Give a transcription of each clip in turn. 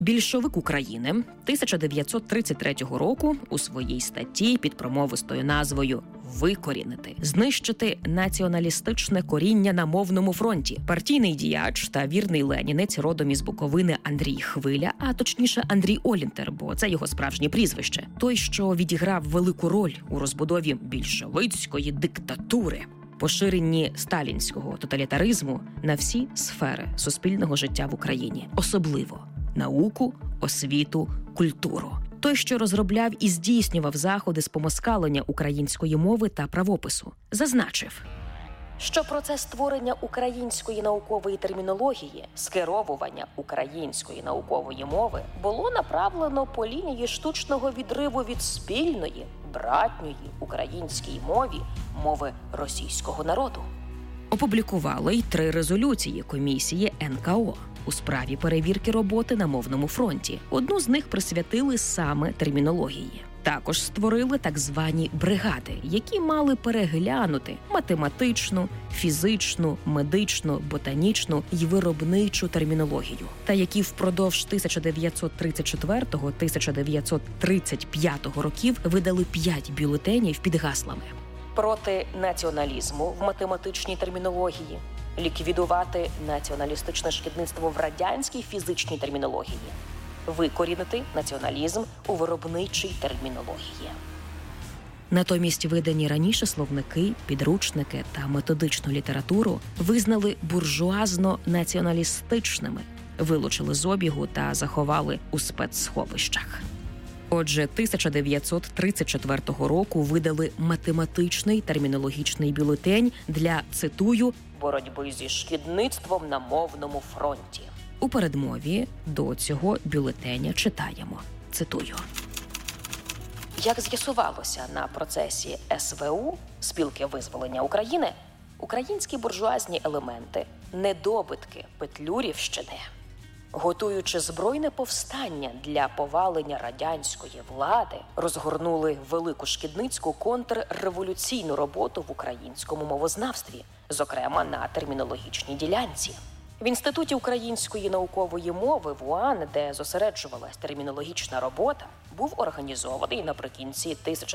Більшовик України 1933 року у своїй статті під промовистою назвою «Викорінити, знищити націоналістичне коріння на мовному фронті» партійний діяч та вірний ленінець родом із Буковини Андрій Хвиля, а точніше Андрій Олінтер, бо це його справжнє прізвище, той, що відіграв велику роль у розбудові більшовицької диктатури, поширенні сталінського тоталітаризму на всі сфери суспільного життя в Україні, особливо науку, освіту, культуру. Той, що розробляв і здійснював заходи з помоскалення української мови та правопису, зазначив, що процес створення української наукової термінології, скеровування української наукової мови було направлено по лінії штучного відриву від спільної, братньої українській мові, мови російського народу. Опублікували й 3 резолюції комісії НКО у справі перевірки роботи на мовному фронті. Одну з них присвятили саме термінології. Також створили так звані бригади, які мали переглянути математичну, фізичну, медичну, ботанічну й виробничу термінологію, та які впродовж 1934-1935 років видали 5 бюлетенів під гаслами: проти націоналізму в математичній термінології, ліквідувати націоналістичне шкідництво в радянській фізичній термінології, викорінити націоналізм у виробничій термінології. Натомість видані раніше словники, підручники та методичну літературу визнали буржуазно-націоналістичними, вилучили з обігу та заховали у спецсховищах. Отже, 1934 року видали математичний термінологічний бюлетень для, цитую, «боротьби зі шкідництвом на мовному фронті». У передмові до цього бюлетеня читаємо, цитую. Як з'ясувалося на процесі СВУ, Спілки визволення України, українські буржуазні елементи, недобитки Петлюрівщини, готуючи збройне повстання для повалення радянської влади, розгорнули велику шкідницьку контрреволюційну роботу в українському мовознавстві, зокрема на термінологічній ділянці. В Інституті української наукової мови в УАН, де зосереджувалась термінологічна робота, був організований наприкінці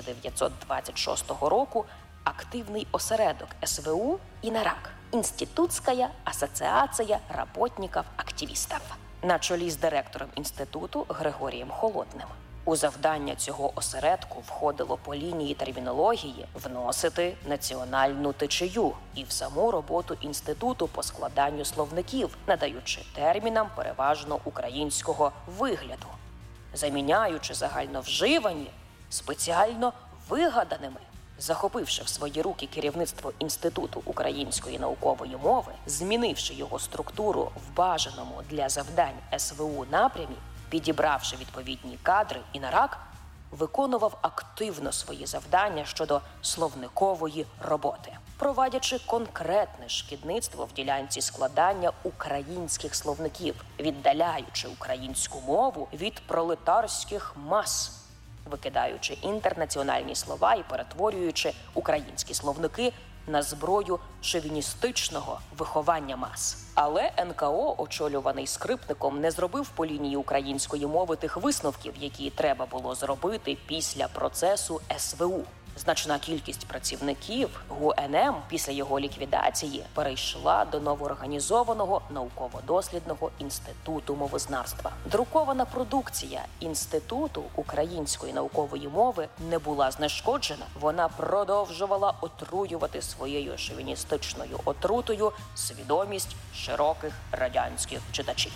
1926 року активний осередок СВУ «Інарак» – Інститутська асоціація работників-активістів, на чолі з директором інституту Григорієм Холодним. У завдання цього осередку входило по лінії термінології вносити національну течію і в саму роботу інституту по складанню словників, надаючи термінам переважно українського вигляду, заміняючи загальновживані спеціально вигаданими. Захопивши в свої руки керівництво Інституту української наукової мови, змінивши його структуру в бажаному для завдань СВУ напрямі, підібравши відповідні кадри, «Інарак» виконував активно свої завдання щодо словникової роботи, провадячи конкретне шкідництво в ділянці складання українських словників, віддаляючи українську мову від пролетарських мас, викидаючи інтернаціональні слова і перетворюючи українські словники на зброю шовіністичного виховання мас. Але НКО, очолюваний Скрипником, не зробив по лінії української мови тих висновків, які треба було зробити після процесу СВУ. Значна кількість працівників ГУНМ після його ліквідації перейшла до новоорганізованого науково-дослідного інституту мовознавства. Друкована продукція Інституту української наукової мови не була знешкоджена. Вона продовжувала отруювати своєю шовіністичною отрутою свідомість широких радянських читачів.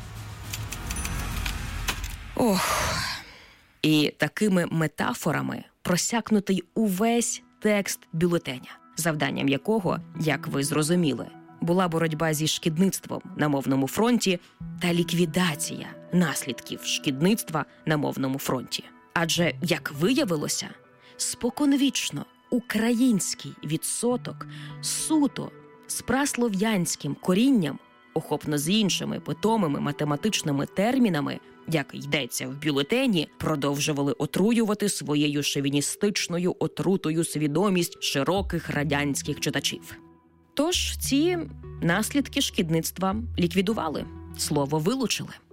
І такими метафорами просякнутий увесь текст бюлетеня, завданням якого, як ви зрозуміли, була боротьба зі шкідництвом на мовному фронті та ліквідація наслідків шкідництва на мовному фронті. Адже, як виявилося, споконвічно український відсоток суто з праслов'янським корінням, охопно з іншими питомими математичними термінами, як йдеться в бюлетені, продовжували отруювати своєю шовіністичною отрутою свідомість широких радянських читачів. Тож ці наслідки шкідництва ліквідували, слово вилучили.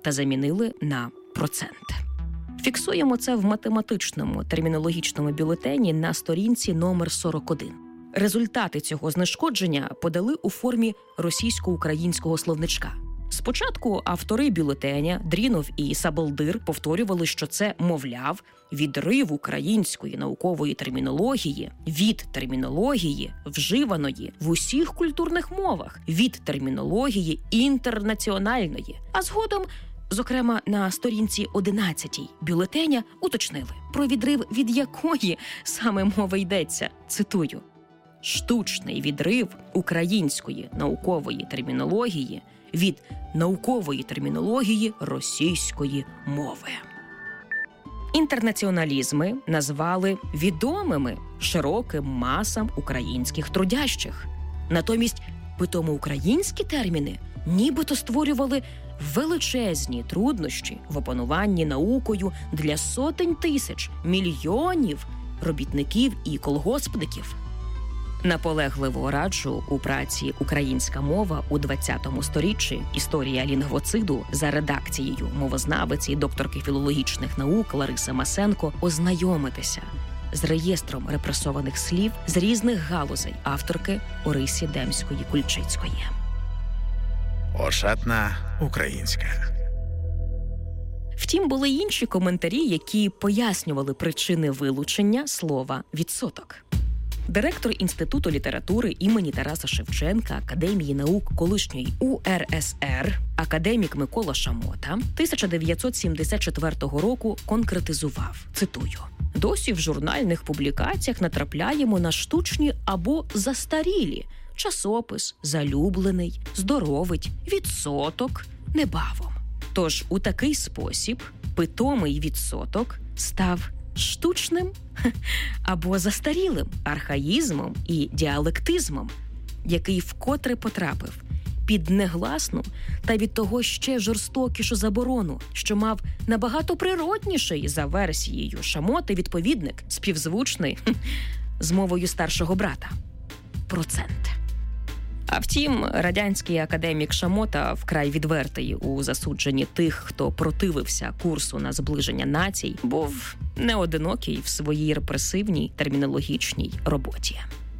та замінили на процент. Фіксуємо це в математичному термінологічному бюлетені на сторінці номер 41. Результати цього знешкодження подали у формі російсько-українського словничка. Спочатку автори бюлетеня Дрінов і Сабалдир повторювали, що це, мовляв, відрив української наукової термінології від термінології, вживаної в усіх культурних мовах, від термінології інтернаціональної. А згодом, зокрема на сторінці 11 бюлетеня, уточнили, про відрив від якої саме мови йдеться. Цитую: «Штучний відрив української наукової термінології від наукової термінології російської мови». Інтернаціоналізми назвали відомими широким масам українських трудящих. Натомість питомо-українські терміни нібито створювали величезні труднощі в опануванні наукою для сотень тисяч, мільйонів робітників і колгоспників. Наполегливо раджу у праці «Українська мова у ХХ сторіччі. Історія лінгвоциду» за редакцією мовознавиці і докторки філологічних наук Лариси Масенко ознайомитися з реєстром репресованих слів з різних галузей авторки Орисі Демської-Кульчицької. Ошатна українська. Втім, були й інші коментарі, які пояснювали причини вилучення слова «відсоток». Директор Інституту літератури імені Тараса Шевченка Академії наук колишньої УРСР, академік Микола Шамота, 1974 року конкретизував, цитую: «Досі в журнальних публікаціях натрапляємо на штучні або застарілі часопис, залюблений, здоровить, відсоток, небавом». Тож у такий спосіб питомий відсоток став штучним або застарілим архаїзмом і діалектизмом, який вкотре потрапив під негласну та від того ще жорстокішу заборону, що мав набагато природніший за версією Шамоти відповідник, співзвучний з мовою старшого брата – процент. А втім, радянський академік Шамота, вкрай відвертий у засудженні тих, хто противився курсу на зближення націй, був неодинокий в своїй репресивній термінологічній роботі.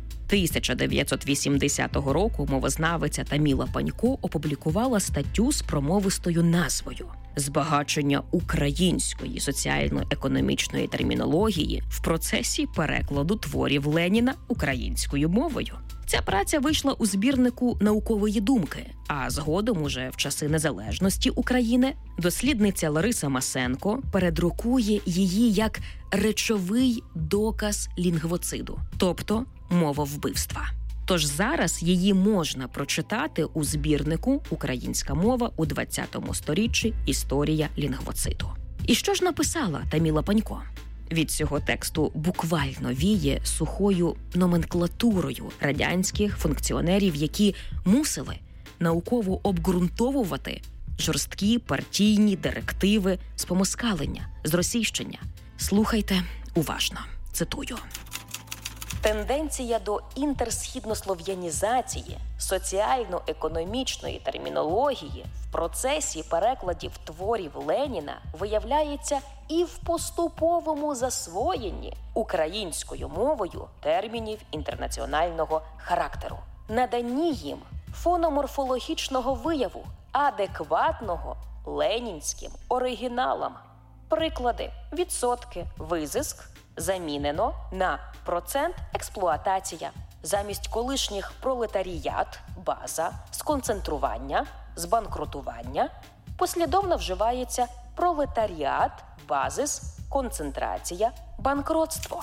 1980 року мовознавиця Таміла Панько опублікувала статтю з промовистою назвою «Збагачення української соціально-економічної термінології в процесі перекладу творів Леніна українською мовою». Ця праця вийшла у збірнику «Наукової думки», а згодом уже в часи незалежності України дослідниця Лариса Масенко передрукує її як речовий доказ лінгвоциду, тобто мововбивства. Тож зараз її можна прочитати у збірнику «Українська мова у ХХ сторіччі. Історія лінгвоциду». І що ж написала Таміла Панько? Від цього тексту буквально віє сухою номенклатурою радянських функціонерів, які мусили науково обґрунтовувати жорсткі партійні директиви з помоскалення, зросійщення. Слухайте уважно. Цитую. Тенденція до інтерсхіднослов'янізації соціально-економічної термінології в процесі перекладів творів Леніна виявляється і в поступовому засвоєнні українською мовою термінів інтернаціонального характеру, наданні їм фономорфологічного вияву, адекватного ленінським оригіналам. Приклади: відсотки, визиск замінено на процент, експлуатація. Замість колишніх пролетаріат, база, сконцентрування, збанкрутування послідовно вживається пролетаріат, базис, концентрація, банкротство.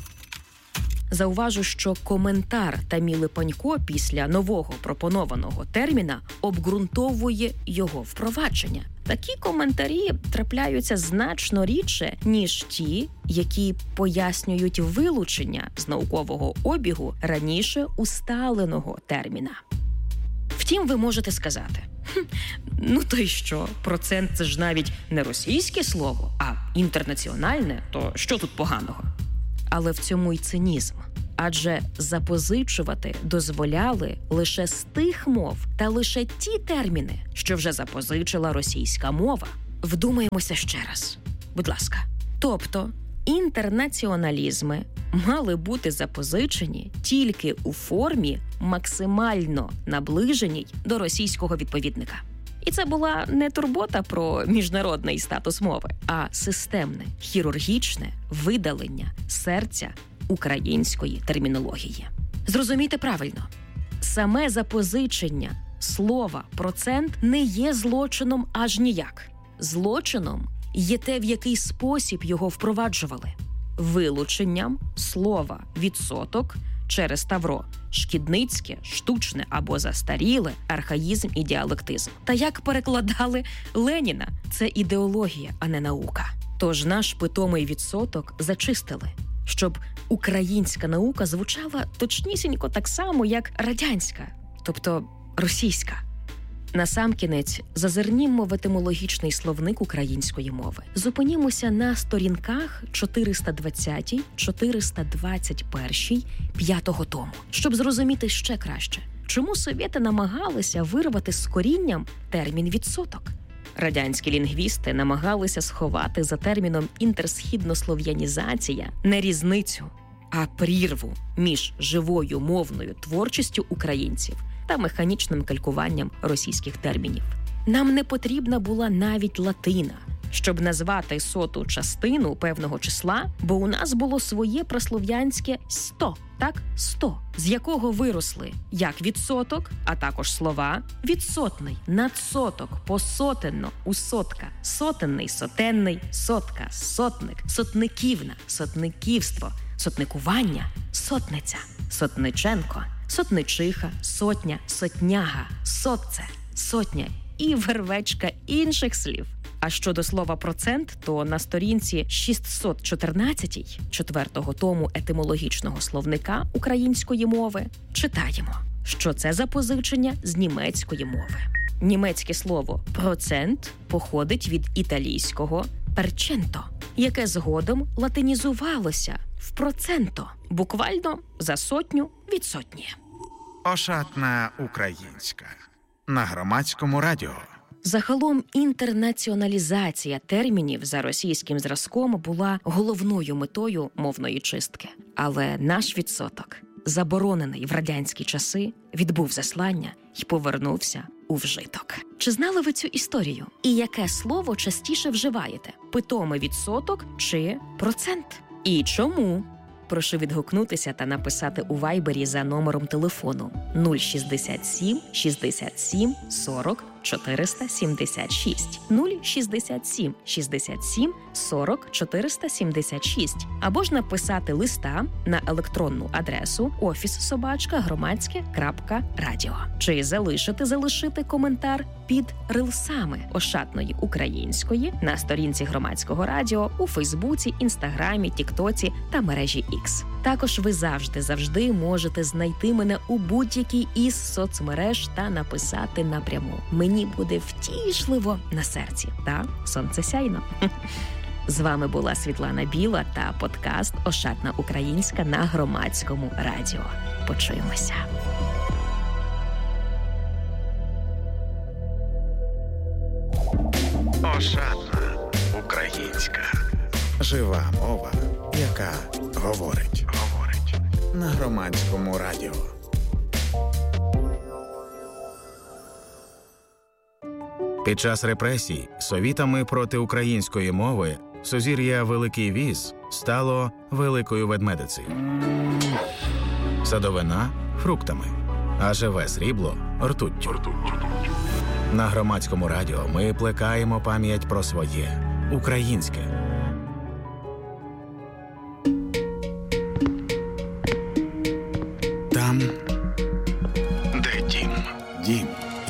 Зауважу, що коментар Таміли Панько після нового пропонованого терміна обґрунтовує його впровадження. Такі коментарі трапляються значно рідше, ніж ті, які пояснюють вилучення з наукового обігу раніше усталеного терміна. Втім, ви можете сказати: ну то й що, процент – це ж навіть не російське слово, а інтернаціональне, то що тут поганого? Але в цьому й цинізм. Адже запозичувати дозволяли лише з тих мов та лише ті терміни, що вже запозичила російська мова. Вдумаємося ще раз. Будь ласка. Тобто, інтернаціоналізми мали бути запозичені тільки у формі максимально наближеній до російського відповідника. І це була не турбота про міжнародний статус мови, а системне, хірургічне видалення серця української термінології. Зрозумійте правильно, саме запозичення слова «процент» не є злочином аж ніяк. Злочином є те, в який спосіб його впроваджували. Вилученням слова «відсоток» через тавро шкідницьке, штучне або застаріле, архаїзм і діалектизм. Та як перекладали Леніна, це ідеологія, а не наука. Тож наш питомий відсоток зачистили, щоб українська наука звучала точнісінько так само, як радянська, тобто російська. Насамкінець зазирнімо в етимологічний словник української мови. Зупинімося на сторінках 420-421 5-го тому, щоб зрозуміти ще краще, чому совєти намагалися вирвати з корінням термін «відсоток». Радянські лінгвісти намагалися сховати за терміном «інтерсхіднослов'янізація» не різницю, а прірву між живою мовною творчістю українців та механічним калькуванням російських термінів. Нам не потрібна була навіть латина, щоб назвати 100-ту частину певного числа, бо у нас було своє прослов'янське 100, так, 100, з якого виросли як відсоток, а також слова відсотний, надсоток, посотенно, усотка, сотенний, сотенний, сотка, сотник, сотниківна, сотниківство, сотникування, сотниця, сотниченко, сотничиха, сотня, сотняга, сотце, сотня і вервечка інших слів. А щодо слова «процент», то на сторінці 614 4-го тому етимологічного словника української мови читаємо, що це запозичення з німецької мови. Німецьке слово «процент» походить від італійського «перченто», яке згодом латинізувалося в «проценто», буквально за сотню від сотні. Ошатна українська. На Громадському радіо. Загалом інтернаціоналізація термінів за російським зразком була головною метою мовної чистки. Але наш відсоток, заборонений в радянські часи, відбув заслання і повернувся у вжиток. Чи знали ви цю історію? І яке слово частіше вживаєте? Питомий відсоток чи процент? І чому? Прошу відгукнутися та написати у Вайбері за номером телефону 067 67 40 476 067 67 40 476 або ж написати листа на електронну адресу office@громадське.радіо. Чи залишити коментар під рилсами Ошатної української на сторінці Громадського радіо у Фейсбуці, Інстаграмі, Тіктоці та мережі X. Також ви завжди можете знайти мене у будь-якій із соцмереж та написати напряму. Мені буде втішливо на серці та сонцесяйно. З вами була Світлана Біла та подкаст «Ошатна українська» на Громадському радіо. Почуємося. Ошатна українська. Жива мова, яка говорить. На Громадському радіо. Під час репресій совітами проти української мови сузір'я Великий Віз стало Великою Ведмедицею. Садовина – фруктами, а живе срібло – ртуттю. На Громадському радіо ми плекаємо пам'ять про своє – українське. Там, де дім. Дім.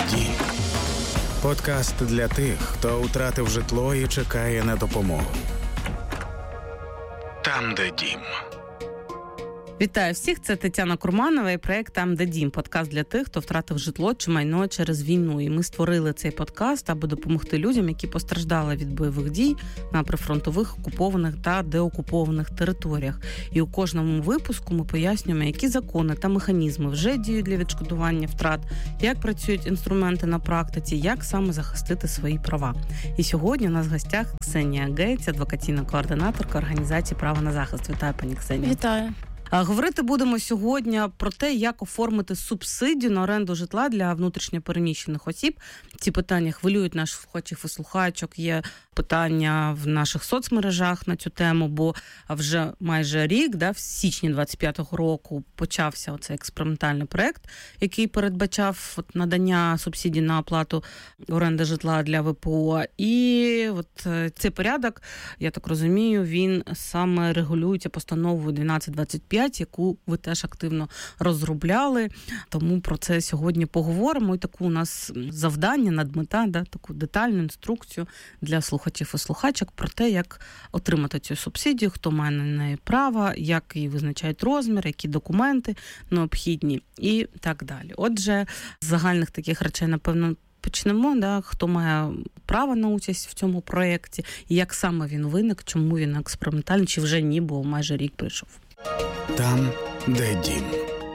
Подкаст для тих, хто втратив житло і чекає на допомогу. Там, де дім. Вітаю всіх, це Тетяна Курманова і проєкт «Там, де дім». Подкаст для тих, хто втратив житло чи майно через війну. І ми створили цей подкаст, аби допомогти людям, які постраждали від бойових дій на прифронтових, окупованих та деокупованих територіях. І у кожному випуску ми пояснюємо, які закони та механізми вже діють для відшкодування втрат, як працюють інструменти на практиці, як саме захистити свої права. І сьогодні у нас в гостях Ксенія Гець, адвокаційна координаторка організації «Право на захист». Вітаю, пані Ксенія. Вітаю. Говорити будемо сьогодні про те, як оформити субсидію на оренду житла для внутрішньопереміщених осіб. Ці питання хвилюють наших слухачів і слухачок. Є питання в наших соцмережах на цю тему, бо вже майже рік, в січні 25-го року, почався оцей експериментальний проєкт, який передбачав надання субсидій на оплату оренди житла для ВПО. І цей порядок, я так розумію, він саме регулюється постановою 1225, яку ви теж активно розробляли. Тому про це сьогодні поговоримо. І таку у нас завдання, надмета, таку детальну інструкцію для слухачів і слухачок про те, як отримати цю субсидію, хто має на неї право, як її визначають розмір, які документи необхідні і так далі. Отже, з загальних таких речей, напевно, почнемо, хто має право на участь в цьому проєкті, і як саме він виник, чому він експериментальний, чи вже ні, бо майже рік прийшов. Там, де дім.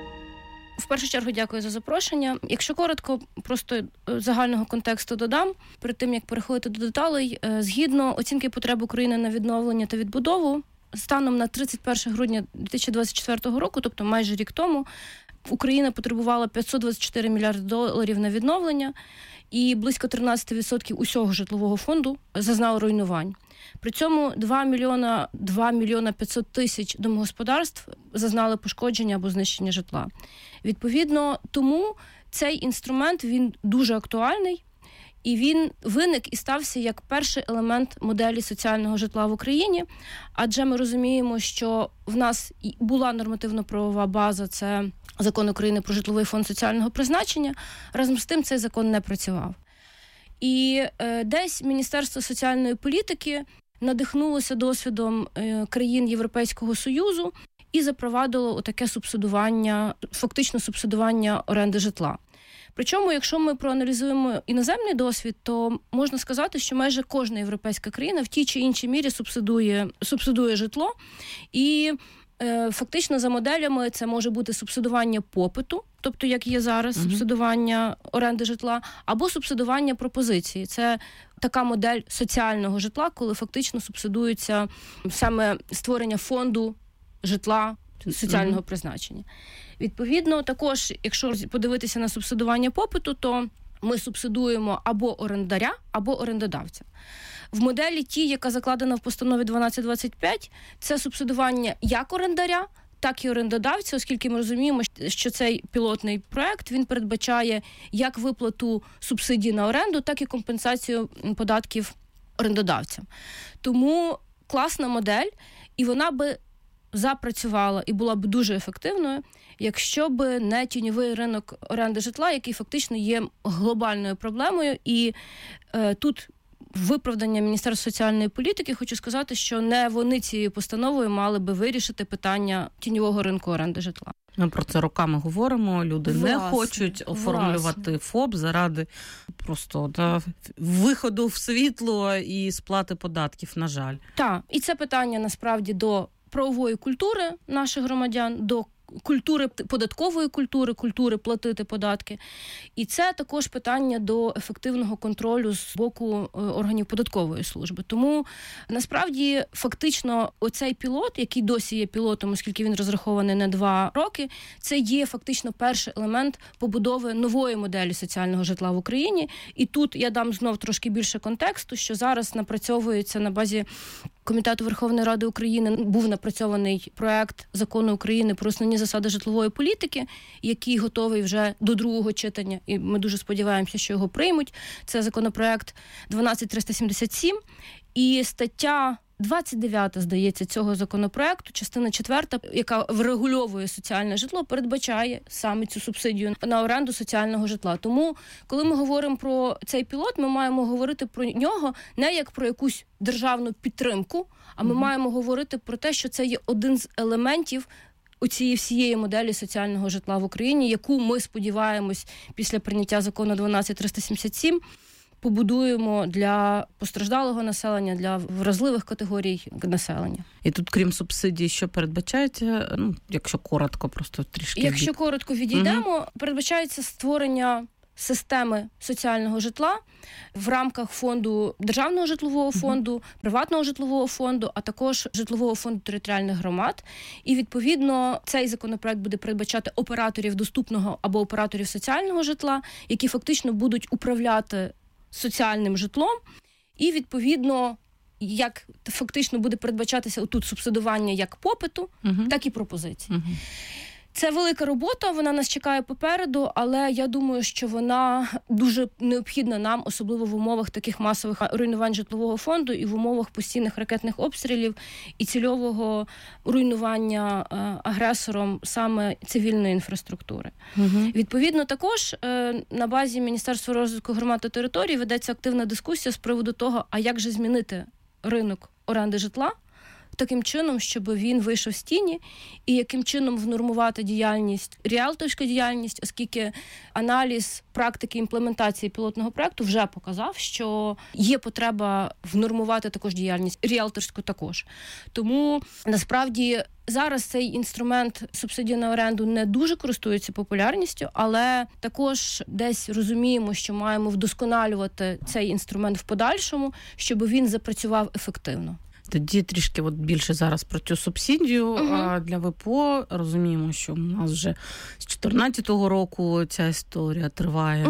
В першу чергу дякую за запрошення. Якщо коротко, просто загального контексту додам, перед тим, як переходити до деталей, згідно оцінки потреб України на відновлення та відбудову, станом на 31 грудня 2024 року, тобто майже рік тому, Україна потребувала $524 мільярди на відновлення, і близько 13% усього житлового фонду зазнало руйнувань. При цьому 2 мільйона 500 тисяч домогосподарств зазнали пошкодження або знищення житла. Відповідно, тому цей інструмент, він дуже актуальний, і він виник і стався як перший елемент моделі соціального житла в Україні, адже ми розуміємо, що в нас була нормативно-правова база, це Закон України про житловий фонд соціального призначення, разом з тим цей закон не працював. І десь Міністерство соціальної політики надихнулося досвідом країн Європейського Союзу і запровадило таке субсидування, фактично субсидування оренди житла. Причому, якщо ми проаналізуємо іноземний досвід, то можна сказати, що майже кожна європейська країна в тій чи іншій мірі субсидує житло. І фактично за моделями це може бути субсидування попиту, тобто як є зараз субсидування оренди житла, або субсидування пропозиції. Це така модель соціального житла, коли фактично субсидується саме створення фонду житла соціального призначення. Відповідно, також, якщо подивитися на субсидування попиту, то ми субсидуємо або орендаря, або орендодавця. В моделі ті, яка закладена в постанові 1225, це субсидування як орендаря, так і орендодавця, оскільки ми розуміємо, що цей пілотний проект, він передбачає як виплату субсидій на оренду, так і компенсацію податків орендодавцям. Тому класна модель, і вона би запрацювала і була б дуже ефективною, якщо б не тіньовий ринок оренди житла, який фактично є глобальною проблемою. І тут виправдання Міністерства соціальної політики, хочу сказати, що не вони цією постановою мали би вирішити питання тіньового ринку оренди житла. Ми про це роками говоримо, люди не хочуть оформлювати ФОП заради просто виходу в світло і сплати податків, на жаль. Так, і це питання насправді до правової культури наших громадян, до культури, податкової культури платити податки. І це також питання до ефективного контролю з боку органів податкової служби. Тому, насправді, фактично, оцей пілот, який досі є пілотом, оскільки він розрахований на 2 роки, це є фактично перший елемент побудови нової моделі соціального житла в Україні. І тут я дам знов трошки більше контексту, що зараз напрацьовується на базі Комітету Верховної Ради України, був напрацьований проект Закону України про основні засади житлової політики, який готовий вже до 2-го читання, і ми дуже сподіваємося, що його приймуть. Це законопроект 12377, і стаття 29, здається, цього законопроекту, частина 4, яка врегульовує соціальне житло, передбачає саме цю субсидію на оренду соціального житла. Тому, коли ми говоримо про цей пілот, ми маємо говорити про нього не як про якусь державну підтримку, а ми маємо говорити про те, що це є один з елементів оцієї всієї моделі соціального житла в Україні, яку ми сподіваємось після прийняття закону 12377 побудуємо для постраждалого населення, для вразливих категорій населення. І тут, крім субсидій, що передбачається? Якщо коротко, просто трішки. Якщо коротко відійдемо, передбачається створення системи соціального житла в рамках фонду Державного житлового фонду, приватного житлового фонду, а також житлового фонду територіальних громад. І, відповідно, цей законопроект буде передбачати операторів доступного або операторів соціального житла, які фактично будуть управляти соціальним житлом. І, відповідно, як фактично буде передбачатися тут субсидування як попиту, так і пропозиції. Це велика робота, вона нас чекає попереду, але я думаю, що вона дуже необхідна нам, особливо в умовах таких масових руйнувань житлового фонду і в умовах постійних ракетних обстрілів і цільового руйнування агресором саме цивільної інфраструктури. Відповідно, також на базі Міністерства розвитку громад та територій ведеться активна дискусія з приводу того, а як же змінити ринок оренди житла, таким чином, щоб він вийшов з тіні, і яким чином внормувати діяльність, ріелторську діяльність, оскільки аналіз практики імплементації пілотного проекту вже показав, що є потреба внормувати також діяльність, ріелторську також. Тому, насправді, зараз цей інструмент субсидії на оренду не дуже користується популярністю, але також десь розуміємо, що маємо вдосконалювати цей інструмент в подальшому, щоб він запрацював ефективно. Тоді трішки більше зараз про цю субсидію для ВПО. Розуміємо, що у нас вже з 2014 року ця історія триває.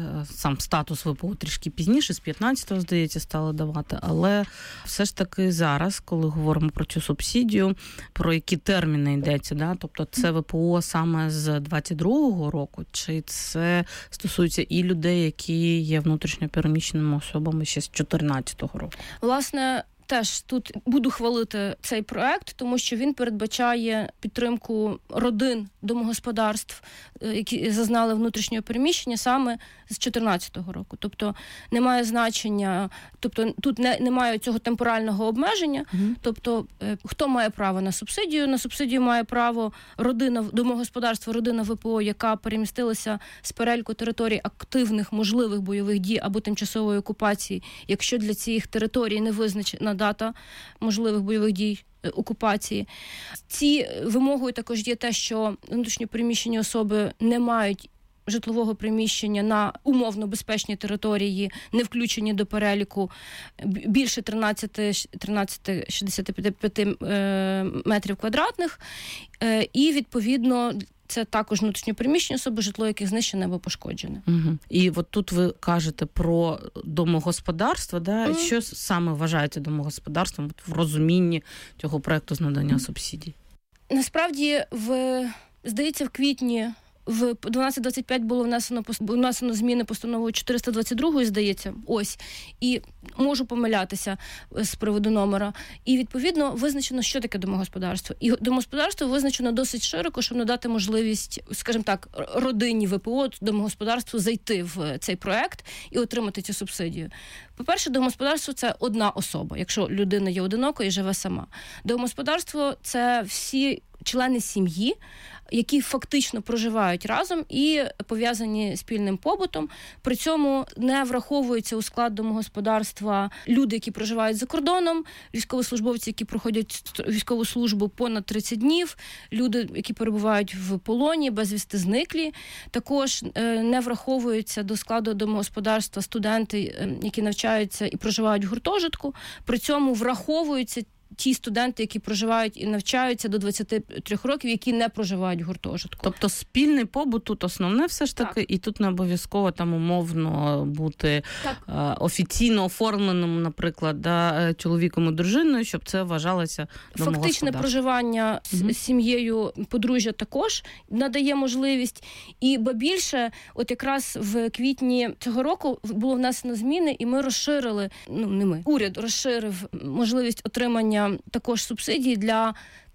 Сам статус ВПО трішки пізніше, з 2015-го, здається, стали давати. Але все ж таки зараз, коли говоримо про цю субсидію, про які терміни йдеться, тобто це ВПО саме з 2022 року, чи це стосується і людей, які є внутрішньо переміщеними особами ще з 2014 року? Власне, теж тут буду хвалити цей проект, тому що він передбачає підтримку родин, домогосподарств, які зазнали внутрішнього переміщення саме з 2014 року. Тобто немає значення, тобто тут немає цього темпорального обмеження. Тобто хто має право на субсидію? На субсидію має право родина, домогосподарство, родина ВПО, яка перемістилася з переліку територій активних можливих бойових дій або тимчасової окупації, якщо для цих територій не визначена дата можливих бойових дій окупації. Ці вимогою також є те, що внутрішньо переміщені особи не мають житлового приміщення на умовно безпечній території, не включені до переліку більше 13-65 метрів квадратних. І, відповідно, це також внутрішньо переміщені особи, житло яких знищене або пошкоджене. І от тут ви кажете про домогосподарство, що саме вважається домогосподарством в розумінні цього проекту з надання субсидій? Насправді, здається, в квітні в 1225 було внесено зміни постановою 422, здається, і можу помилятися з приводу номера. І, відповідно, визначено, що таке домогосподарство. І домогосподарство визначено досить широко, щоб надати можливість, скажімо так, родині ВПО, домогосподарству зайти в цей проект і отримати цю субсидію. По-перше, домогосподарство – це одна особа, якщо людина є одинокою і живе сама. Домогосподарство – це всі члени сім'ї, які фактично проживають разом і пов'язані спільним побутом. При цьому не враховуються у склад домогосподарства люди, які проживають за кордоном, військовослужбовці, які проходять військову службу понад 30 днів, люди, які перебувають в полоні, безвісти зниклі. Також не враховуються до складу домогосподарства студенти, які навчаються і проживають в гуртожитку. При цьому враховуються ті студенти, які проживають і навчаються до 23 років, які не проживають в гуртожитку. Тобто спільний побут тут основне все ж таки, і тут не обов'язково там умовно бути офіційно оформленим, наприклад, чоловіком і дружиною, щоб це вважалося домогосподарством. Фактичне проживання з сім'єю подружжя також надає можливість. І більше, от якраз в квітні цього року було внесено зміни, і ми розширили, уряд розширив можливість отримання також субсидій для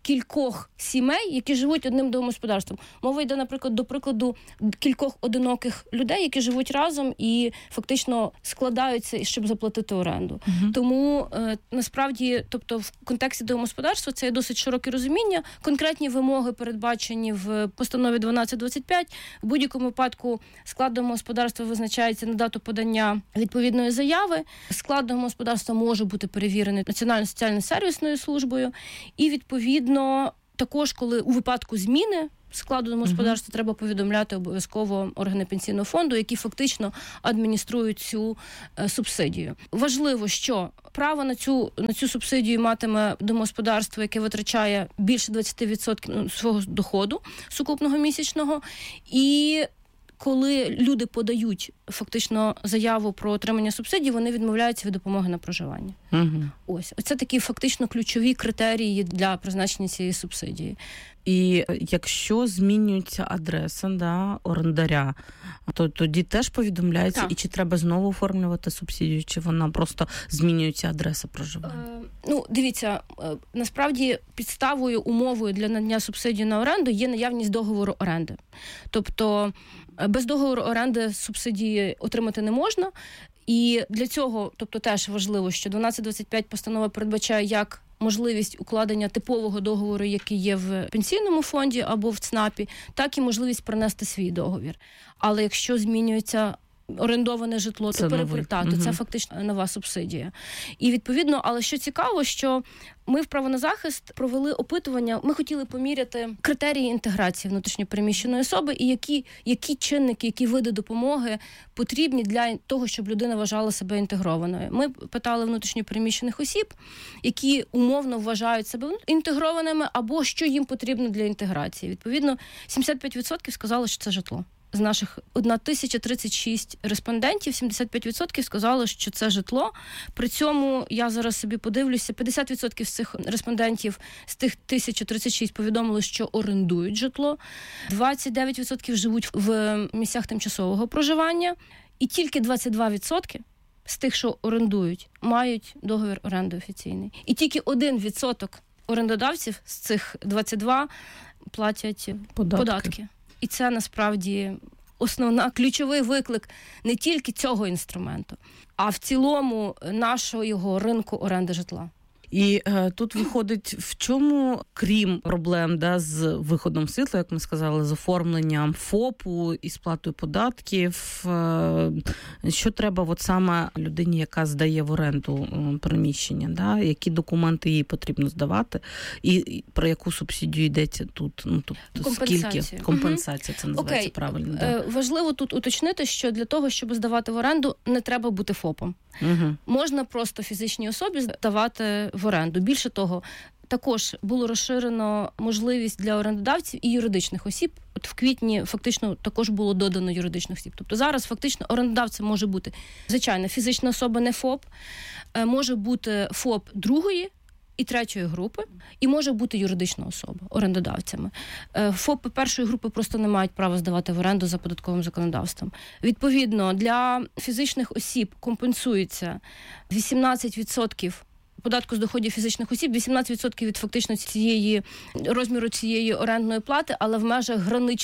кількох сімей, які живуть одним домогосподарством. Мова йде, наприклад, до прикладу, кількох одиноких людей, які живуть разом і фактично складаються, щоб заплатити оренду. Тому, насправді, тобто в контексті домогосподарства це є досить широке розуміння. Конкретні вимоги передбачені в постанові 1225. В будь-якому випадку склад домогосподарства визначається на дату подання відповідної заяви. Склад домогосподарства може бути перевірений Національною соціально-сервісною службою. І, відповідно, також, коли у випадку зміни складу домогосподарства треба повідомляти обов'язково органи пенсійного фонду, які фактично адмініструють цю субсидію. Важливо, що право на цю субсидію матиме домогосподарство, яке витрачає більше 20% свого доходу сукупного місячного, і коли люди подають фактично заяву про отримання субсидій, вони відмовляються від допомоги на проживання. Ось. Це такі фактично ключові критерії для призначення цієї субсидії. І якщо змінюється адреса орендаря, то тоді теж повідомляється, так. І чи треба знову оформлювати субсидію, чи вона просто змінюється адреса проживання? Дивіться, насправді підставою, умовою для надання субсидії на оренду є наявність договору оренди. Тобто без договору оренди субсидії отримати не можна. І для цього, тобто теж важливо, що 1225 постанова передбачає як можливість укладення типового договору, який є в пенсійному фонді або в ЦНАПі, так і можливість принести свій договір. Але якщо змінюється орендоване житло, то перепритати, це фактично нова субсидія. І відповідно, але що цікаво, що ми в право на захист провели опитування, ми хотіли поміряти критерії інтеграції внутрішньопереміщеної особи і які чинники, які види допомоги потрібні для того, щоб людина вважала себе інтегрованою. Ми питали внутрішньопереміщених осіб, які умовно вважають себе інтегрованими або що їм потрібно для інтеграції. Відповідно, 75% сказали, що це житло. З наших 1036 респондентів 75% сказали, що це житло. При цьому, я зараз собі подивлюся, 50% з цих респондентів з тих 1036 повідомили, що орендують житло, 29% живуть в місцях тимчасового проживання, і тільки 22% з тих, що орендують, мають договір оренди офіційний. І тільки 1% орендодавців з цих 22 платять податки. І це, насправді, ключовий виклик не тільки цього інструменту, а в цілому нашого ринку оренди житла. І тут виходить, в чому, крім проблем з виходом світла, як ми сказали, з оформленням ФОПу і сплатою податків, що треба саме людині, яка здає в оренду приміщення, які документи їй потрібно здавати, і про яку субсидію йдеться тут? Компенсацію. Скільки? Компенсація, це називається правильно. Да. Важливо тут уточнити, що для того, щоб здавати в оренду, не треба бути ФОПом. Можна просто фізичній особі здавати в оренду. Більше того, також було розширено можливість для орендодавців і юридичних осіб. От в квітні фактично також було додано юридичних осіб. Тобто зараз фактично орендодавцем може бути, звичайно, фізична особа, не ФОП, може бути ФОП другої і третьої групи, і може бути юридична особа орендодавцями. ФОПи першої групи просто не мають права здавати в оренду за податковим законодавством. Відповідно, для фізичних осіб компенсується 18% податку з доходів фізичних осіб, 18% від фактично розміру цієї орендної плати, але в межах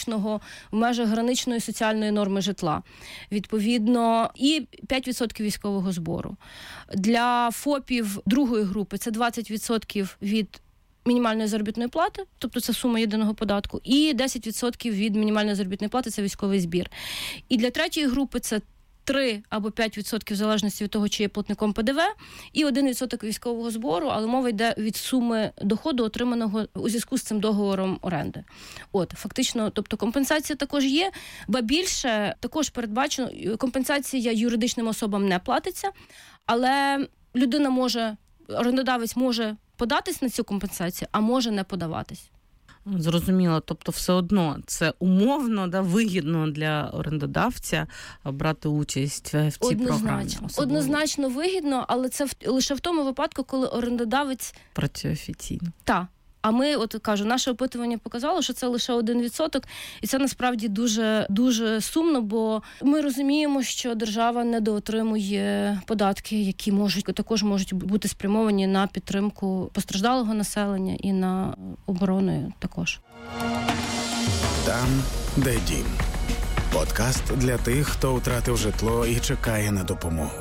граничної соціальної норми житла. Відповідно, і 5% військового збору. Для ФОПів другої групи це 20% від мінімальної заробітної плати, тобто це сума єдиного податку, і 10% від мінімальної заробітної плати – це військовий збір. І для третьої групи це 3 або 5% в залежності від того, чи є платником ПДВ, і 1% військового збору, але мова йде від суми доходу, отриманого у зв'язку з цим договором оренди. Фактично, тобто компенсація також є, ба більше також передбачено, компенсація юридичним особам не платиться, але орендодавець може податись на цю компенсацію, а може не подаватись. Зрозуміло, тобто все одно це умовно, вигідно для орендодавця брати участь в цій програмі. Однозначно вигідно, але це лише в тому випадку, коли орендодавець працює офіційно. Так. А ми, наше опитування показало, що це лише 1%, і це насправді дуже, дуже сумно, бо ми розуміємо, що держава недоотримує податки, які також можуть бути спрямовані на підтримку постраждалого населення і на оборону також. Там, де дім. Подкаст для тих, хто втратив житло і чекає на допомогу.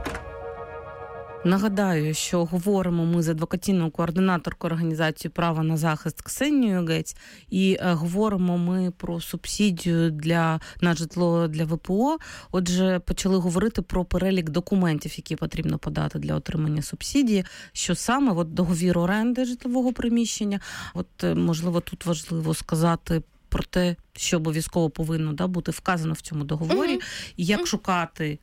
Нагадаю, що говоримо ми з адвокаційною координаторкою організації «Право на захист» Ксенією Гець, і говоримо ми про субсидію на житло для ВПО. Отже, почали говорити про перелік документів, які потрібно подати для отримання субсидії, що саме договір оренди житлового приміщення. Можливо, тут важливо сказати про те, що обов'язково повинно бути вказано в цьому договорі, і як шукати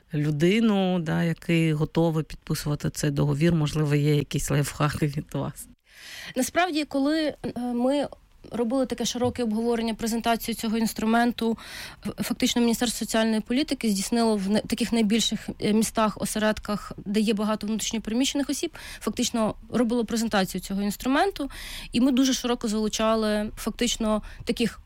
людину, який готовий підписувати цей договір. Можливо, є якісь лайфхаки від вас. Насправді, коли ми робили таке широке обговорення, презентацію цього інструменту, фактично Міністерство соціальної політики здійснило в таких найбільших містах, осередках, де є багато внутрішньопереміщених осіб, фактично робило презентацію цього інструменту, і ми дуже широко залучали фактично таких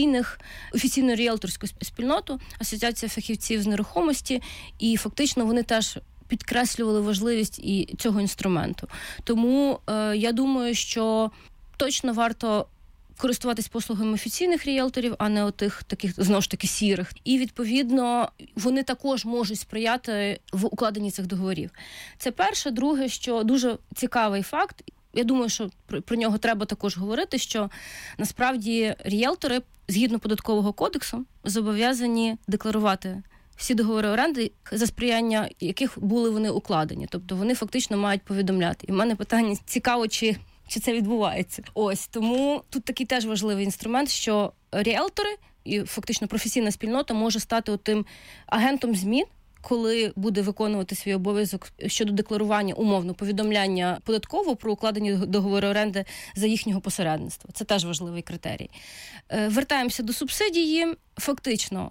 офіційну ріелторську спільноту, Асоціація фахівців з нерухомості, і фактично вони теж підкреслювали важливість і цього інструменту. Тому я думаю, що точно варто користуватись послугами офіційних ріелторів, а не таких, знову ж таки, сірих. І, відповідно, вони також можуть сприяти в укладенні цих договорів. Це перше. Друге, що дуже цікавий факт, я думаю, що про нього треба також говорити, що насправді ріелтори, згідно Податкового кодексу, зобов'язані декларувати всі договори оренди, за сприяння яких були вони укладені. Тобто вони фактично мають повідомляти. І в мене питання, цікаво, чи це відбувається. Тому тут такий теж важливий інструмент, що ріелтори і фактично професійна спільнота може стати тим агентом змін, коли буде виконувати свій обов'язок щодо декларування, умовно, повідомляння податкового про укладені договори оренди за їхнього посередництва. Це теж важливий критерій. Вертаємося до субсидії. Фактично,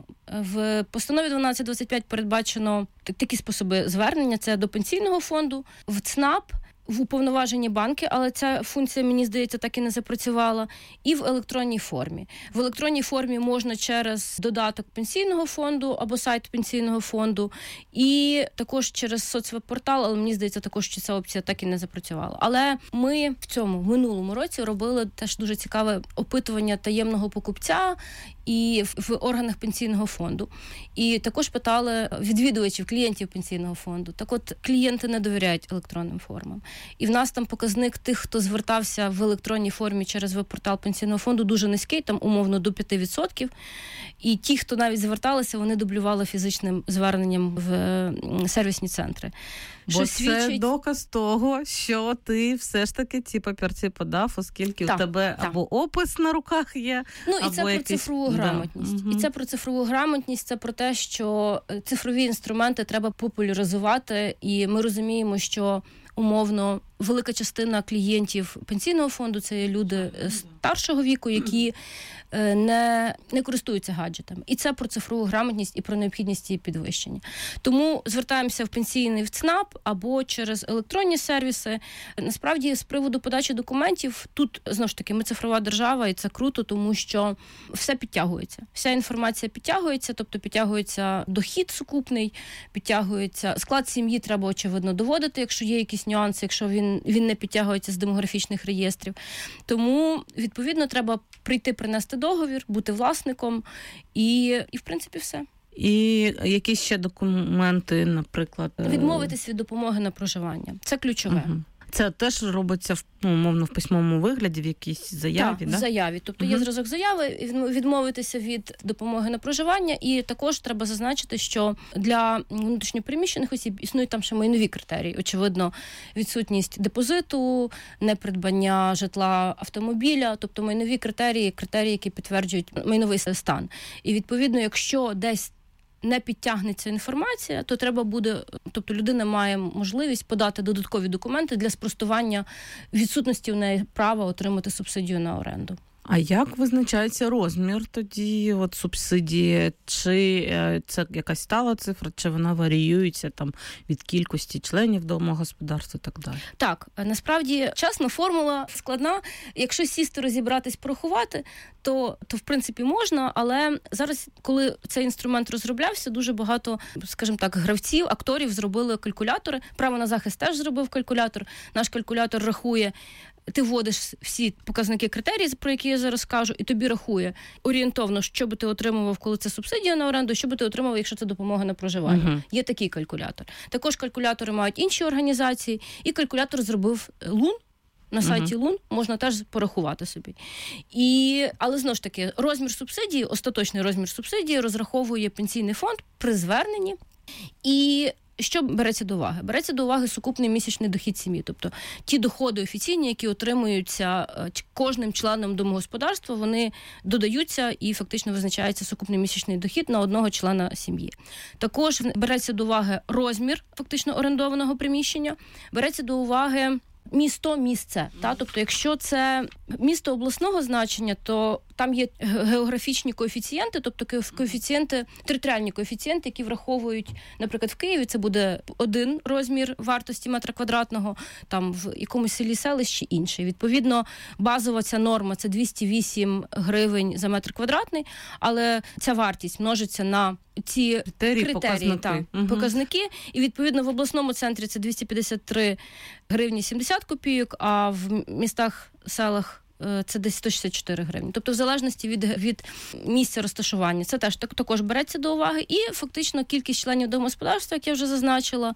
в постанові 1225 передбачено такі способи звернення. Це до пенсійного фонду, в ЦНАП, в уповноважені банки, але ця функція, мені здається, так і не запрацювала, і в електронній формі. В електронній формі можна через додаток пенсійного фонду або сайт пенсійного фонду, і також через соцвеб-портал, але мені здається, також що ця опція так і не запрацювала. Але ми в минулому році робили теж дуже цікаве опитування таємного покупця і в органах пенсійного фонду. І також питали відвідувачів, клієнтів пенсійного фонду. Так от, клієнти не довіряють електронним формам. І в нас там показник тих, хто звертався в електронній формі через веб-портал пенсійного фонду, дуже низький, там умовно до 5%. І ті, хто навіть зверталися, вони дублювали фізичним зверненням в сервісні центри. Бо це доказ того, що ти все ж таки ці папірці подав, оскільки у тебе або опис на руках є, і це про цифрову грамотність. І це про цифрову грамотність, це про те, що цифрові інструменти треба популяризувати, і ми розуміємо, що умовно велика частина клієнтів пенсійного фонду – це є люди старшого віку, які не користуються гаджетами. І це про цифрову грамотність і про необхідність її підвищення. Тому звертаємося в пенсійний, в ЦНАП або через електронні сервіси. Насправді, з приводу подачі документів, тут, знову ж таки, ми цифрова держава, і це круто, тому що все підтягується. Вся інформація підтягується, тобто підтягується дохід сукупний, підтягується склад сім'ї, треба, очевидно, доводити, якщо є якісь нюанси, якщо він не підтягується з демографічних реєстрів. Тому, відповідно, треба прийти, принести договір, бути власником і в принципі, все. І які ще документи, наприклад? Відмовитись від допомоги на проживання. Це ключове. Угу. Це теж робиться умовно в письмовому вигляді, в якійсь заяві, так? Так, в заяві. Тобто є зразок заяви, відмовитися від допомоги на проживання. І також треба зазначити, що для внутрішньопереміщених осіб існують там ще майнові критерії. Очевидно, відсутність депозиту, непридбання житла, автомобіля. Тобто майнові критерії, які підтверджують майновий стан. І відповідно, якщо десь не підтягнеться інформація, то треба буде, тобто людина має можливість подати додаткові документи для спростування відсутності в неї права отримати субсидію на оренду. А як визначається розмір тоді от субсидії? Чи це якась стала цифра, чи вона варіюється там від кількості членів домогосподарства і так далі? Так, насправді чесно, формула складна. Якщо сісти, розібратись, порахувати, то в принципі можна, але зараз, коли цей інструмент розроблявся, дуже багато, скажімо так, гравців, акторів зробили калькулятори. Право на захист теж зробив калькулятор. Наш калькулятор рахує, ти вводиш всі показники, критерії, про які я зараз скажу, і тобі рахує орієнтовно, що би ти отримував, коли це субсидія на оренду, що би ти отримав, якщо це допомога на проживання. Є такий калькулятор. Також калькулятори мають інші організації, і калькулятор зробив Лун. На сайті Лун можна теж порахувати собі. Але, знову ж таки, розмір субсидії, остаточний розмір субсидії розраховує пенсійний фонд при зверненні. І що береться до уваги? Береться до уваги сукупний місячний дохід сім'ї. Тобто ті доходи офіційні, які отримуються кожним членом домогосподарства, вони додаються і фактично визначається сукупний місячний дохід на одного члена сім'ї. Також береться до уваги розмір фактично орендованого приміщення, береться до уваги місце. Тобто, якщо це місто обласного значення, то там є географічні коефіцієнти, тобто коефіцієнти, територіальні коефіцієнти, які враховують, наприклад, в Києві це буде один розмір вартості метра квадратного, там в якомусь селищі інший. Відповідно, базова ця норма – це 208 гривень за метр квадратний, але ця вартість множиться на ці критерії, показники. І, відповідно, в обласному центрі це 253 гривні 70 копійок, а в містах, селах це десь 164 гривні. Тобто в залежності від місця розташування. Це теж також береться до уваги. І фактично кількість членів домогосподарства, як я вже зазначила,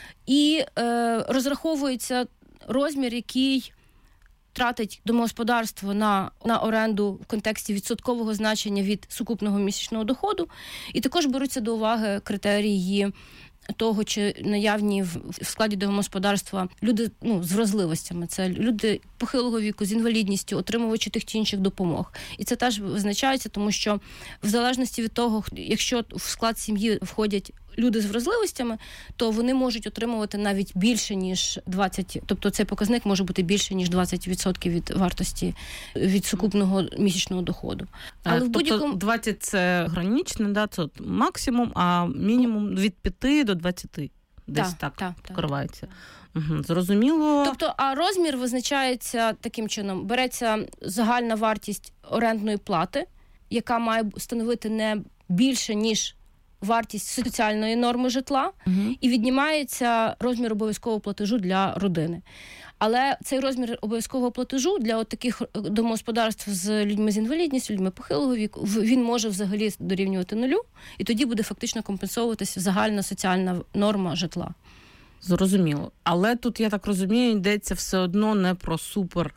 і розраховується розмір, який тратить домогосподарство на оренду в контексті відсоткового значення від сукупного місячного доходу. І також беруться до уваги критерії того, чи наявні в складі домогосподарства люди з вразливостями. Це люди похилого віку, з інвалідністю, отримувачі тих чи інших допомог. І це теж визначається, тому що в залежності від того, якщо в склад сім'ї входять люди з вразливостями, то вони можуть отримувати навіть більше, ніж 20, тобто цей показник може бути більше, ніж 20% від вартості, від сукупного місячного доходу. Але в будь-якому... 20 – це граничне, це максимум, а мінімум від 5 до 20. Десь так вкривається. Зрозуміло. Тобто, а розмір визначається таким чином. Береться загальна вартість орендної плати, яка має становити не більше, ніж вартість соціальної норми житла, і віднімається розмір обов'язкового платежу для родини. Але цей розмір обов'язкового платежу для таких домогосподарств з людьми з інвалідністю, людьми похилого віку, він може взагалі дорівнювати нулю, і тоді буде фактично компенсовуватися загальна соціальна норма житла. Зрозуміло. Але тут, я так розумію, йдеться все одно не про супер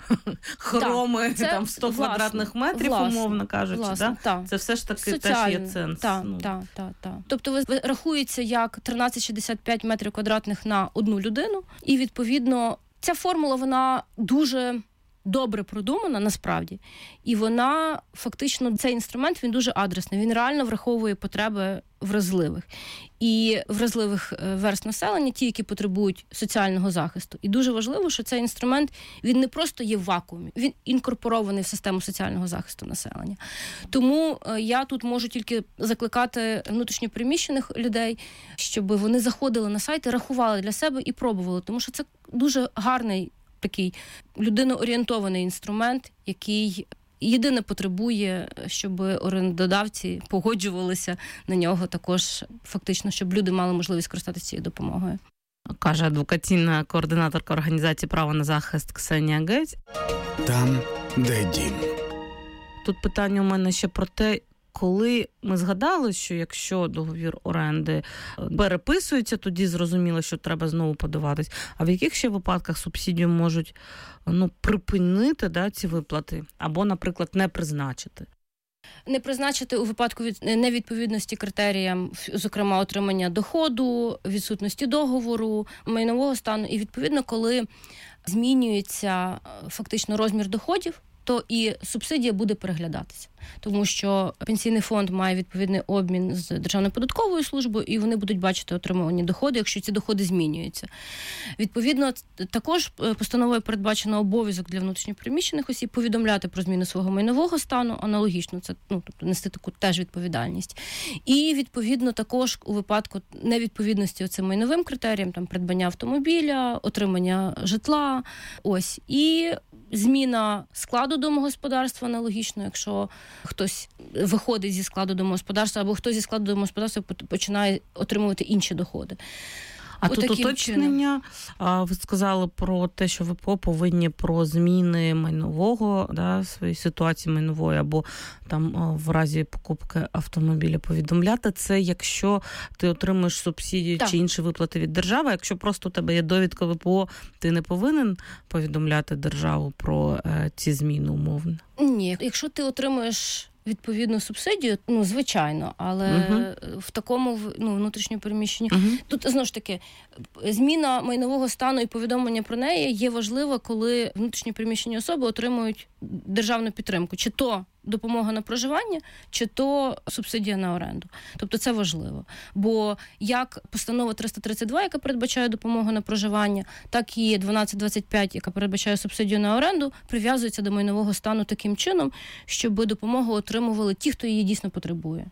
хроми, там 100 квадратних метрів, умовно кажучи. Це все ж таки теж є ценз. Так. Тобто рахується як 13,65 метрів квадратних на одну людину, і, відповідно, ця формула, вона дуже добре продумана, насправді. І вона, фактично, цей інструмент, він дуже адресний. Він реально враховує потреби вразливих. І вразливих верств населення, ті, які потребують соціального захисту. І дуже важливо, що цей інструмент, він не просто є в вакуумі, він інкорпорований в систему соціального захисту населення. Тому я тут можу тільки закликати внутрішньопереміщених людей, щоб вони заходили на сайт і рахували для себе і пробували. Тому що це дуже гарний такий людиноорієнтований інструмент, який єдине потребує, щоб орендодавці погоджувалися на нього також, фактично, щоб люди мали можливість користатися цією допомогою. Каже адвокаційна координаторка організації «Право на захист» Ксенія Гець. Там, де дім. Тут питання у мене ще про те, коли ми згадали, що якщо договір оренди переписується, тоді зрозуміло, що треба знову подаватись. А в яких ще випадках субсидію можуть припинити ці виплати? Або, наприклад, не призначити? Не призначити у випадку невідповідності критеріям, зокрема, отримання доходу, відсутності договору, майнового стану. І, відповідно, коли змінюється фактично розмір доходів, то і субсидія буде переглядатися. Тому що пенсійний фонд має відповідний обмін з Державною податковою службою, і вони будуть бачити отримувані доходи, якщо ці доходи змінюються. Відповідно, також постановою передбачено обов'язок для внутрішньопереміщених осіб повідомляти про зміну свого майнового стану, аналогічно, це, тобто нести таку теж відповідальність. І, відповідно, також у випадку невідповідності оцим майновим критеріям, там, придбання автомобіля, отримання житла, ось, і зміна складу домогосподарства аналогічно, якщо хтось виходить зі складу домогосподарства або хтось зі складу домогосподарства починає отримувати інші доходи. А тут уточнення, ви сказали про те, що ВПО повинні про зміни майнового, своєї ситуації майнової, або там в разі покупки автомобіля повідомляти. Це якщо ти отримуєш субсидію чи інші виплати від держави. Якщо просто у тебе є довідка ВПО, ти не повинен повідомляти державу про ці зміни умовно? Ні, якщо ти отримуєш відповідну субсидію, звичайно, але в такому внутрішньо переміщенні. Тут, знову ж таки, зміна майнового стану і повідомлення про неї є важливо, коли внутрішньо переміщені особи отримують державну підтримку. Чи то допомога на проживання, чи то субсидія на оренду. Тобто це важливо. Бо як постанова 332, яка передбачає допомогу на проживання, так і 1225, яка передбачає субсидію на оренду, прив'язується до майнового стану таким чином, щоб допомогу отримували ті, хто її дійсно потребує.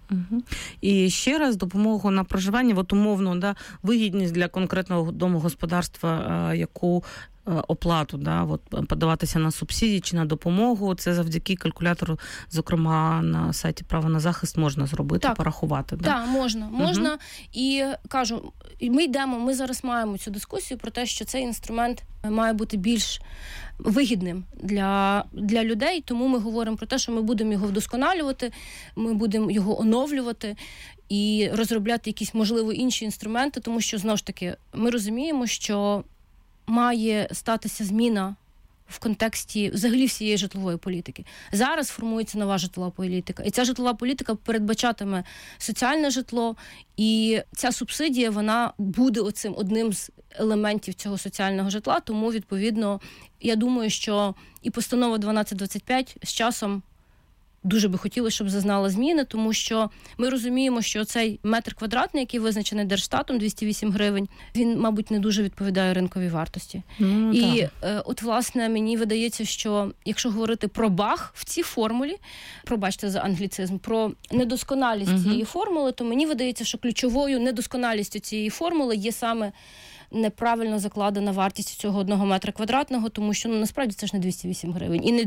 І ще раз, допомогу на проживання, от умовно, вигідність для конкретного домогосподарства, яку оплату, подаватися на субсидії чи на допомогу, це завдяки калькулятору, зокрема, на сайті «Право на захист» можна зробити, порахувати. Так, можна. І кажу, ми зараз маємо цю дискусію про те, що цей інструмент має бути більш вигідним для людей, тому ми говоримо про те, що ми будемо його вдосконалювати, ми будемо його оновлювати і розробляти якісь, можливо, інші інструменти, тому що, знову ж таки, ми розуміємо, що має статися зміна в контексті взагалі всієї житлової політики. Зараз формується нова житлова політика. І ця житлова політика передбачатиме соціальне житло, і ця субсидія, вона буде одним з елементів цього соціального житла, тому, відповідно, я думаю, що і постанова 1225 з часом дуже би хотілося, щоб зазнала зміни, тому що ми розуміємо, що цей метр квадратний, який визначений Держстатом, 208 гривень, він, мабуть, не дуже відповідає ринковій вартості. І власне, мені видається, що якщо говорити про баг в цій формулі, пробачте за англіцизм, про недосконалість цієї формули, то мені видається, що ключовою недосконалістю цієї формули є саме неправильно закладена вартість цього 1 метра квадратного, тому що, насправді, це ж не 208 гривень і не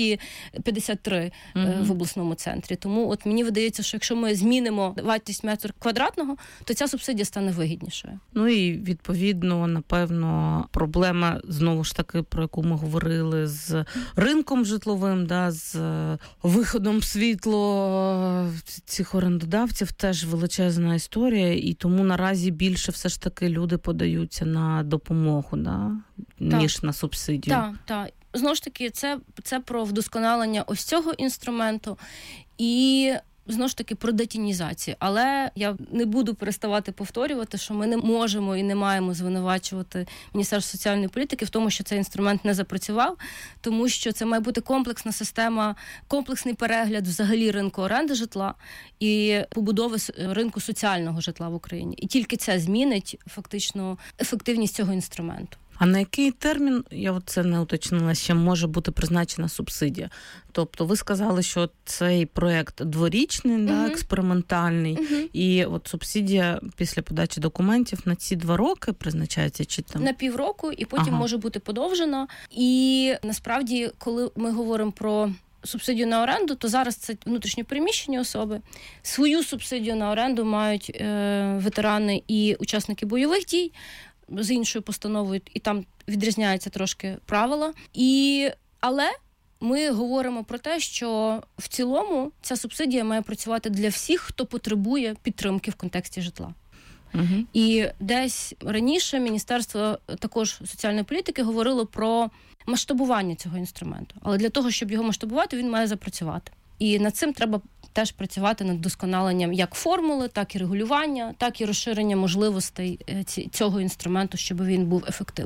253 в обласному центрі. Тому мені видається, що якщо ми змінимо вартість метра квадратного, то ця субсидія стане вигіднішою. І, відповідно, напевно, проблема, знову ж таки, про яку ми говорили, з ринком житловим, з виходом в світло цих орендодавців, теж величезна історія, і тому наразі більше все ж таки люди подаються на допомогу, ніж на субсидію. Так. Знову ж таки, це про вдосконалення ось цього інструменту і, знову ж таки, про детінізацію. Але я не буду переставати повторювати, що ми не можемо і не маємо звинувачувати Міністерство соціальної політики в тому, що цей інструмент не запрацював, тому що це має бути комплексна система, комплексний перегляд взагалі ринку оренди житла і побудови ринку соціального житла в Україні. І тільки це змінить фактично ефективність цього інструменту. А на який термін, я це не уточнила, ще може бути призначена субсидія? Тобто ви сказали, що цей проєкт дворічний, експериментальний, і субсидія після подачі документів на ці 2 роки призначається? Чи там? На півроку, і потім може бути подовжена. І насправді, коли ми говоримо про субсидію на оренду, то зараз це внутрішньо переміщені особи. Свою субсидію на оренду мають ветерани і учасники бойових дій, з іншою постановою, і там відрізняються трошки правила. Але ми говоримо про те, що в цілому ця субсидія має працювати для всіх, хто потребує підтримки в контексті житла. І десь раніше Міністерство також соціальної політики говорило про масштабування цього інструменту. Але для того, щоб його масштабувати, він має запрацювати. І над цим треба теж працювати над вдосконаленням як формули, так і регулювання, так і розширення можливостей цього інструменту, щоб він був ефективним.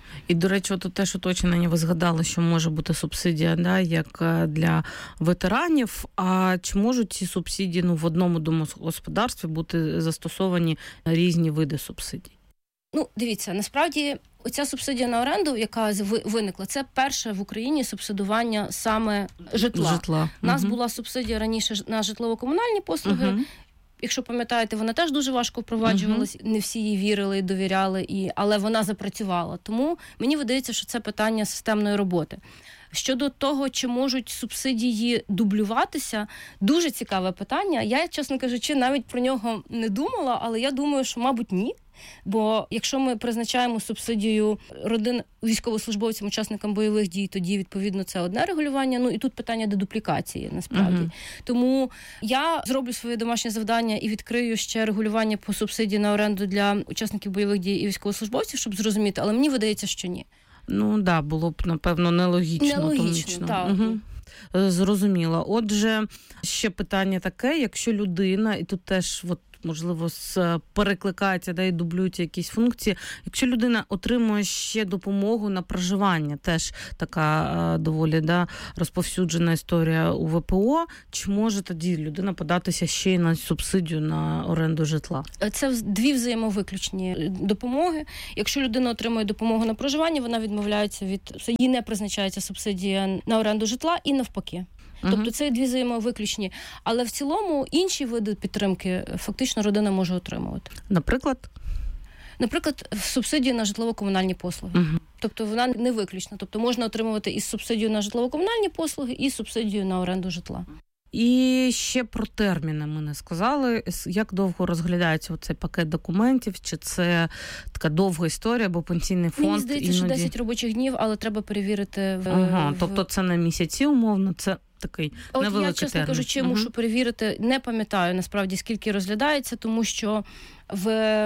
І, до речі, от теж уточнення ви згадали, що може бути субсидія, да, як для ветеранів. А чи можуть ці субсидії в одному домогосподарстві бути застосовані різні види субсидій? Дивіться, насправді оця субсидія на оренду, яка виникла, це перше в Україні субсидування саме житла. У нас була субсидія раніше на житлово-комунальні послуги. Якщо пам'ятаєте, вона теж дуже важко впроваджувалась, не всі їй вірили, довіряли, але вона запрацювала. Тому мені видається, що це питання системної роботи. Щодо того, чи можуть субсидії дублюватися, дуже цікаве питання. Я, чесно кажучи, навіть про нього не думала, але я думаю, що, мабуть, ні. Бо якщо ми призначаємо субсидію родин військовослужбовцям, учасникам бойових дій, тоді, відповідно, це одне регулювання. І тут питання дедуплікації, насправді. Тому я зроблю своє домашнє завдання і відкрию ще регулювання по субсидії на оренду для учасників бойових дій і військовослужбовців, щоб зрозуміти. Але мені видається, що ні. Було б, напевно, нелогічно. Так. Зрозуміло. Отже, ще питання таке, якщо людина, і тут теж можливо, перекликаються, і дублюються якісь функції. Якщо людина отримує ще допомогу на проживання, теж така доволі розповсюджена історія у ВПО, чи може тоді людина податися ще й на субсидію на оренду житла? Це дві взаємовиключні допомоги. Якщо людина отримує допомогу на проживання, вона відмовляється їй не призначається субсидія на оренду житла і навпаки. Тобто це дві взаємовиключні. Але в цілому інші види підтримки фактично родина може отримувати. Наприклад, субсидії на житлово-комунальні послуги. Тобто вона не виключна. Тобто можна отримувати і субсидію на житлово-комунальні послуги, і субсидію на оренду житла. І ще про терміни ми не сказали. Як довго розглядається цей пакет документів? Чи це така довга історія, бо пенсійний фонд... Мені здається, що 10 робочих днів, але треба перевірити... Тобто це на місяці, умовно, це такий невеликий термін. Я, чесно кажучи, мушу перевірити. Не пам'ятаю, насправді, скільки розглядається, тому що в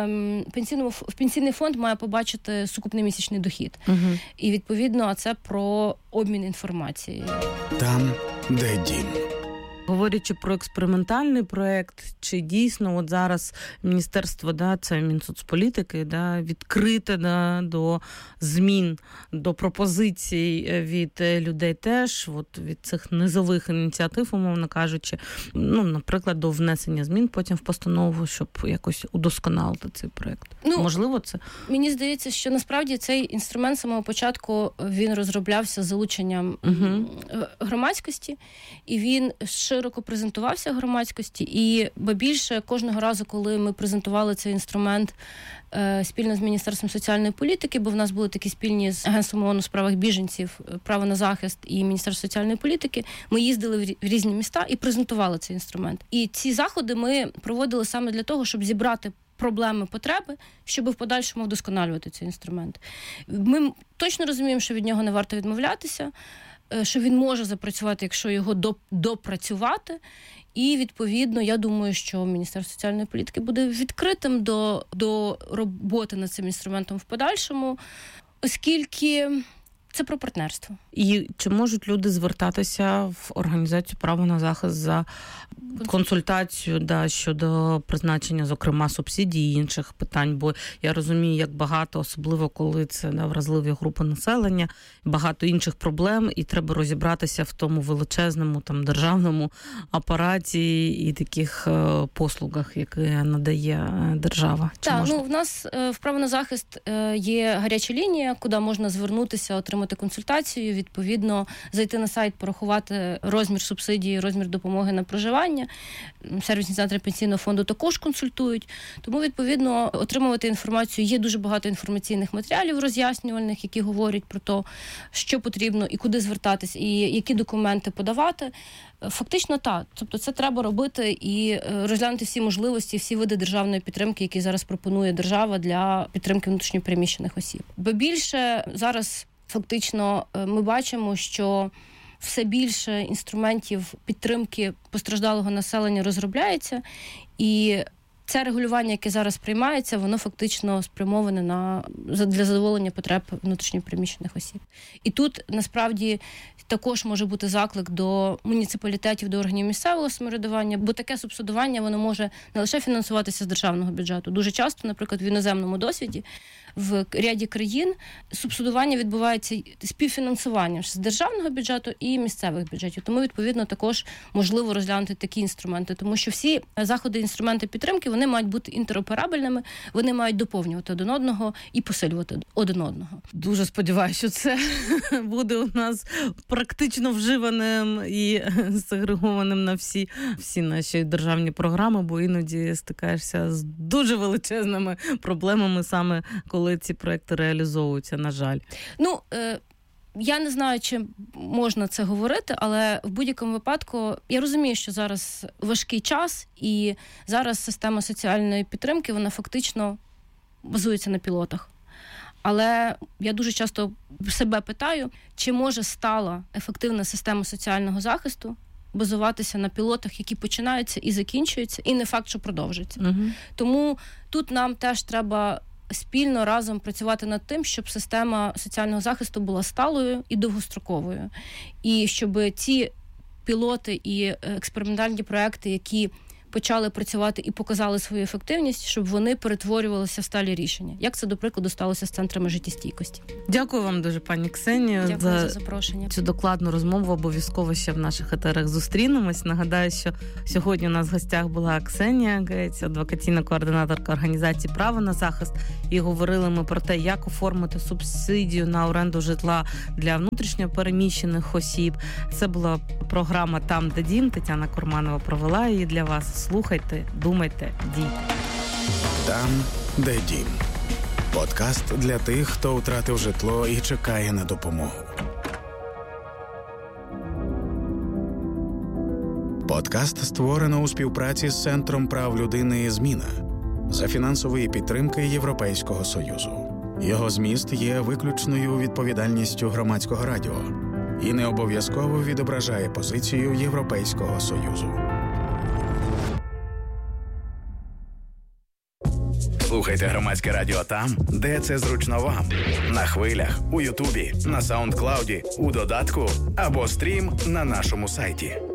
пенсійний фонд має побачити сукупний місячний дохід. І, відповідно, це про обмін інформацією. Там, де дім. Говорячи про експериментальний проєкт, чи дійсно зараз міністерство, це Мінсоцполітики, відкрите до змін, до пропозицій від людей теж, від цих низових ініціатив, умовно кажучи, наприклад, до внесення змін потім в постанову, щоб якось удосконалити цей проєкт. Можливо, це? Мені здається, що насправді цей інструмент з самого початку, він розроблявся з залученням громадськості, і він широко презентувався громадськості, і більше кожного разу, коли ми презентували цей інструмент спільно з Міністерством соціальної політики, бо в нас були такі спільні з Агентством ООН у справах біженців, право на захист і Міністерство соціальної політики, ми їздили в різні міста і презентували цей інструмент. І ці заходи ми проводили саме для того, щоб зібрати проблеми, потреби, щоб в подальшому вдосконалювати цей інструмент. Ми точно розуміємо, що від нього не варто відмовлятися, що він може запрацювати, якщо його допрацювати. І, відповідно, я думаю, що Міністерство соціальної політики буде відкритим до роботи над цим інструментом в подальшому, оскільки це про партнерство. І чи можуть люди звертатися в організацію «Право на захист» за консультацію щодо призначення, зокрема, субсидій і інших питань? Бо я розумію, як багато, особливо коли це вразливі групи населення, багато інших проблем, і треба розібратися в тому величезному державному апараті і таких послугах, які надає держава. Так, в нас в «Право на захист» є гаряча лінія, куди можна звернутися, отримати консультацію, відповідно, зайти на сайт, порахувати розмір субсидії, розмір допомоги на проживання. Сервісні центри пенсійного фонду також консультують. Тому, відповідно, отримувати інформацію. Є дуже багато інформаційних матеріалів роз'яснювальних, які говорять про те, що потрібно і куди звертатись, і які документи подавати. Фактично так. Тобто це треба робити і розглянути всі можливості, всі види державної підтримки, які зараз пропонує держава для підтримки внутрішньо переміщених осіб. Бо більше зараз фактично ми бачимо, що все більше інструментів підтримки постраждалого населення розробляється, і це регулювання, яке зараз приймається, воно фактично спрямоване для задоволення потреб внутрішньо переміщених осіб. І тут, насправді, також може бути заклик до муніципалітетів, до органів місцевого самоврядування, бо таке субсидування, воно може не лише фінансуватися з державного бюджету. Дуже часто, наприклад, в іноземному досвіді в ряді країн субсидування відбувається співфінансуванням з державного бюджету і місцевих бюджетів. Тому, відповідно, також можливо розглянути такі інструменти, тому що всі заходи, інструменти підтримки, вони мають бути інтероперабельними, вони мають доповнювати один одного і посилювати один одного. Дуже сподіваюся, що це буде у нас практично вживаним і сегрегованим на всі наші державні програми, бо іноді стикаєшся з дуже величезними проблемами саме коли ці проекти реалізовуються, на жаль. Я не знаю, чи можна це говорити, але в будь-якому випадку я розумію, що зараз важкий час, і зараз система соціальної підтримки, вона фактично базується на пілотах. Але я дуже часто себе питаю, чи може стала ефективна система соціального захисту базуватися на пілотах, які починаються і закінчуються, і не факт, що продовжуються. Угу. Тому тут нам теж треба спільно разом працювати над тим, щоб система соціального захисту була сталою і довгостроковою. І щоб ці пілоти і експериментальні проекти, які почали працювати і показали свою ефективність, щоб вони перетворювалися в сталі рішення. Як це, до прикладу, сталося з центрами життєстійкості. Дякую вам дуже, пані Ксенію, за запрошення. Цю докладну розмову. Обов'язково ще в наших етерах зустрінемось. Нагадаю, що сьогодні у нас в гостях була Ксенія Гець, адвокаційна координаторка організації «Право на захист». І говорили ми про те, як оформити субсидію на оренду житла для внутрішньо переміщених осіб. Це була програма «Там, де дім». Тетяна Курманова провела її для вас. Слухайте, думайте, дійте. Там, де дім. Подкаст для тих, хто втратив житло і чекає на допомогу. Подкаст створено у співпраці з Центром прав людини «Зміна» за фінансової підтримки Європейського Союзу. Його зміст є виключною відповідальністю Громадського радіо і не обов'язково відображає позицію Європейського Союзу. Слухайте Громадське радіо там, де це зручно вам. На хвилях, у Ютубі, на Саундклауді, у додатку або стрім на нашому сайті.